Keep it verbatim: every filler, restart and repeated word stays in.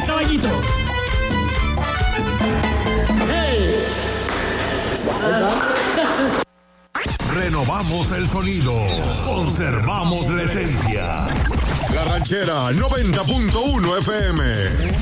caballito. ¡Hey! Renovamos el sonido, conservamos la esencia. La Ranchera noventa punto uno F M.